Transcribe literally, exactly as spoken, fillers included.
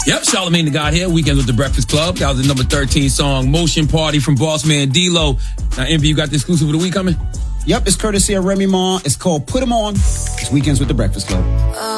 Yep, Charlamagne the God here. Weekends with the Breakfast Club. That was the number thirteen song, Motion Party from Boss Man D-Lo. Now, Envy, you got the exclusive of the week coming? Yep, it's courtesy of Remy Ma. It's called Put 'Em On. It's Weekends with the Breakfast Club.